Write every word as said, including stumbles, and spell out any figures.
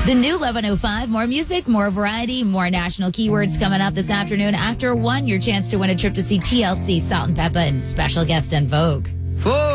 The new eleven oh five, more music, more variety, more national keywords coming up this afternoon. After one, your chance to win a trip to see T L C, Salt and Peppa, and special guest En Vogue. Four.